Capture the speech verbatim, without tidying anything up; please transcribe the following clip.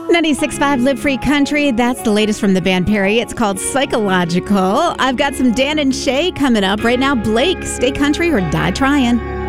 ninety-six point five Live Free Country. That's the latest from the band Perry. It's called Psychological. I've got some Dan and Shay coming up right now. Blake, stay country or die trying.